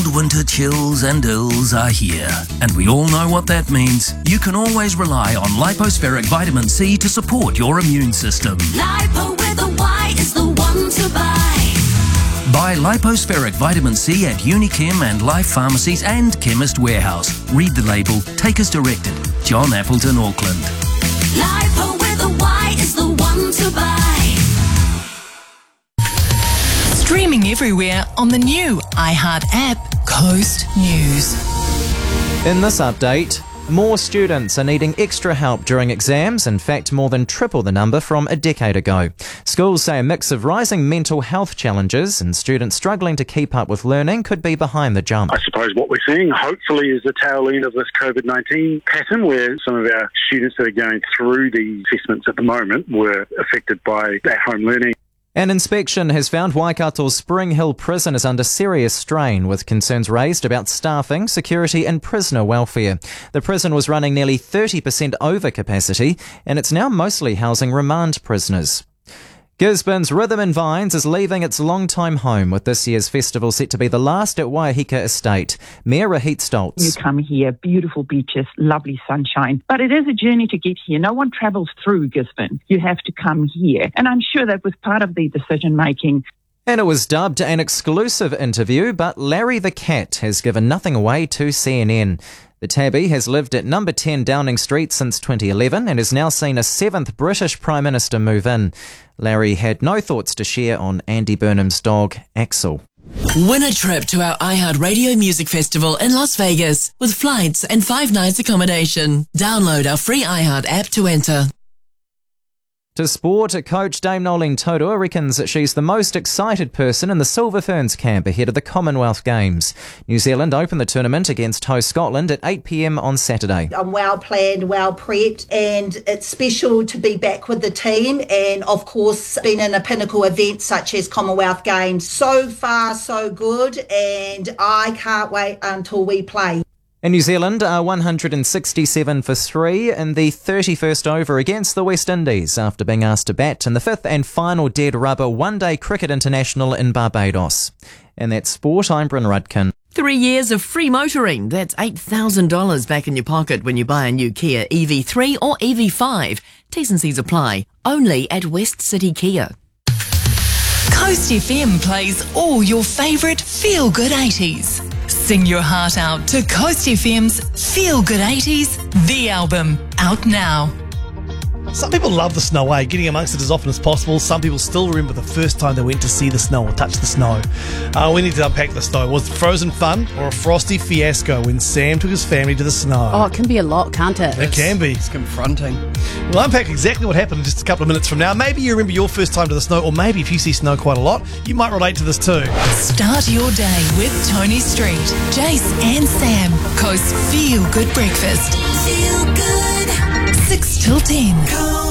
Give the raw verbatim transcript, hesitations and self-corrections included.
cold winter chills and ills are here, and we all know what that means. You can always rely on Lipospheric Vitamin C to support your immune system. Lipo with a Y is the one to buy. Buy Lipospheric Vitamin C at Unichem and Life Pharmacies and Chemist Warehouse. Read the label. Take as directed. John Appleton, Auckland. Lipo with a Y is the one to buy. Streaming everywhere on the new iHeart app, Coast News. In this update, more students are needing extra help during exams, in fact more than triple the number from a decade ago. Schools say a mix of rising mental health challenges and students struggling to keep up with learning could be behind the jump. I suppose what we're seeing hopefully is the tail end of this COVID nineteen pattern where some of our students that are going through the assessments at the moment were affected by at-home learning. An inspection has found Waikato's Spring Hill Prison is under serious strain, with concerns raised about staffing, security and prisoner welfare. The prison was running nearly thirty percent over capacity, and it's now mostly housing remand prisoners. Gisborne's Rhythm and Vines is leaving its long-time home, with this year's festival set to be the last at Waihika Estate. Mayor Rahit Stoltz. You come here, beautiful beaches, lovely sunshine, but it is a journey to get here. No one travels through Gisborne. You have to come here, and I'm sure that was part of the decision-making. And it was dubbed an exclusive interview, but Larry the Cat has given nothing away to C N N. The tabby has lived at number ten Downing Street since twenty eleven and has now seen a seventh British Prime Minister move in. Larry had no thoughts to share on Andy Burnham's dog, Axel. Win a trip to our iHeart Radio Music Festival in Las Vegas with flights and five nights accommodation. Download our free iHeart app to enter. To sport, coach Dame Nolene Taurua reckons that she's the most excited person in the Silver Ferns camp ahead of the Commonwealth Games. New Zealand open the tournament against host Scotland at eight p m on Saturday. I'm well planned, well prepped, and it's special to be back with the team and, of course, being in a pinnacle event such as Commonwealth Games. So far, so good, and I can't wait until we play. In New Zealand are one hundred sixty-seven for three in the thirty-first over against the West Indies after being asked to bat in the fifth and final dead rubber one-day cricket international in Barbados. In that sport, I'm Bryn Rudkin. Three years of free motoring. That's eight thousand dollars back in your pocket when you buy a new Kia E V three or E V five. T's and C's apply. Only at West City Kia. Coast F M plays all your favourite feel-good eighties. Sing your heart out to Coast F M's Feel Good eighties, the album, out now. Some people love the snow, eh? Getting amongst it as often as possible. Some people still remember the first time they went to see the snow or touch the snow. Uh, we need to unpack this though. Was it frozen fun or a frosty fiasco when Sam took his family to the snow? Oh, it can be a lot, can't it? It can be. It's confronting. We'll unpack exactly what happened in just a couple of minutes from now. Maybe you remember your first time to the snow, or maybe if you see snow quite a lot, you might relate to this too. Start your day with Tony Street, Jace and Sam. Coast Feel Good Breakfast. Feel good. six till ten.